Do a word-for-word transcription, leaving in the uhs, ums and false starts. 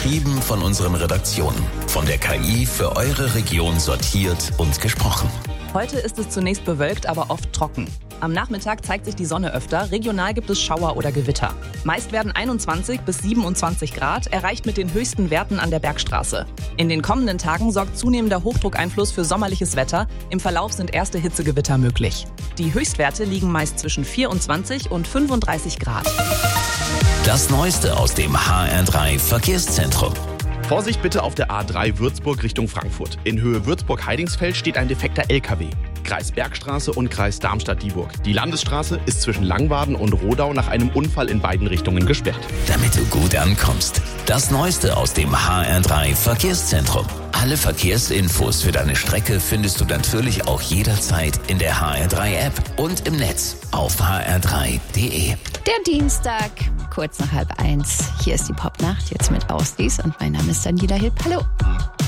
Geschrieben von unseren Redaktionen. Von der K I für eure Region sortiert und gesprochen. Heute ist es zunächst bewölkt, aber oft trocken. Am Nachmittag zeigt sich die Sonne öfter, regional gibt es Schauer oder Gewitter. Meist werden einundzwanzig bis siebenundzwanzig Grad, erreicht mit den höchsten Werten an der Bergstraße. In den kommenden Tagen sorgt zunehmender Hochdruckeinfluss für sommerliches Wetter. Im Verlauf sind erste Hitzegewitter möglich. Die Höchstwerte liegen meist zwischen vierundzwanzig und fünfunddreißig Grad. Das Neueste aus dem H R drei Verkehrszentrum. Vorsicht bitte auf der A drei Würzburg Richtung Frankfurt. In Höhe Würzburg-Heidingsfeld steht ein defekter L K W. Kreis Bergstraße und Kreis Darmstadt-Dieburg. Die Landesstraße ist zwischen Langwaden und Rodau nach einem Unfall in beiden Richtungen gesperrt. Damit du gut ankommst. Das Neueste aus dem H R drei Verkehrszentrum. Alle Verkehrsinfos für deine Strecke findest du natürlich auch jederzeit in der H R drei App und im Netz auf h r drei punkt d e. Der Dienstag, kurz nach halb eins. Hier ist die Popnacht, jetzt mit Auslies und mein Name ist Daniela Hipp. Hallo.